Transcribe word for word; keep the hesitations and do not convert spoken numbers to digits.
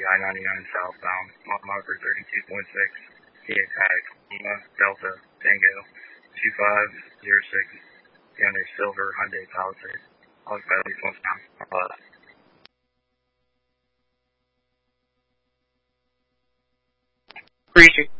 I ninety-nine southbound, mile marker thirty-two point six, Kia tag, Lima, Delta, Tango, two five zero six, Hyundai Silver, Hyundai Palisade. I'll look at least one time. Uh, Appreciate